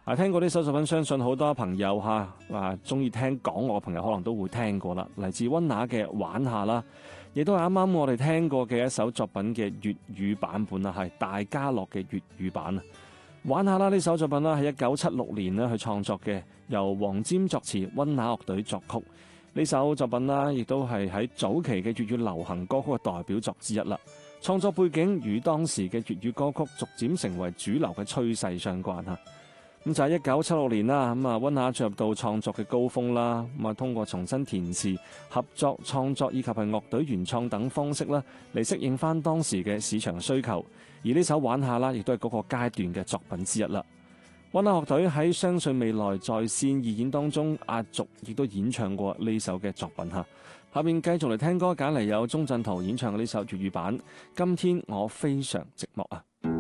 聽過呢首作品，相信好多朋友中意聽港樂嘅朋友可能都會聽過啦。嚟自溫拿嘅玩下啦，亦都係啱啱我哋聽過嘅一首作品嘅粵語版本啦，係大家樂嘅粵語版啊。玩下啦呢首作品啦，係1976年咧去創作嘅，由黃霑作詞，溫拿樂隊作曲。呢首作品啦，亦都係喺早期嘅粵語流行歌曲嘅代表作之一啦。創作背景與當時嘅粵語歌曲逐漸成為主流嘅趨勢相關嚇。咁就係1976年啦，溫拿進入到創作嘅高峰啦。通過重新填詞、合作創作以及係樂隊原創等方式啦，嚟適應翻當時嘅市場需求。而呢首玩下啦，亦都係嗰個階段嘅作品之一啦。溫拿樂隊喺相信未來在線義演當中壓軸，亦都演唱過呢首嘅作品嚇。下面繼續嚟聽歌，揀嚟有鍾鎮濤演唱嘅呢首粵語版《今天我非常寂寞》啊。